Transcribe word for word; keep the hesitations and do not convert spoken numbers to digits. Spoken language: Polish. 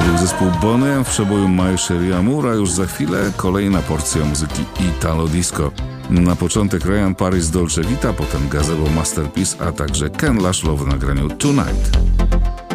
To był zespół Boney M w przeboju My Cherie Amour, a już za chwilę kolejna porcja muzyki Italo Disco. Na początek Ryan Paris Dolce Vita, potem Gazebo Masterpiece, a także Ken Laszlo w nagraniu Tonight.